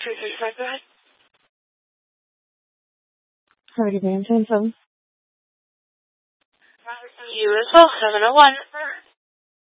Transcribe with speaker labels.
Speaker 1: 335, go ahead.
Speaker 2: Have a good day. I'm 10-7.
Speaker 1: You as well. 701.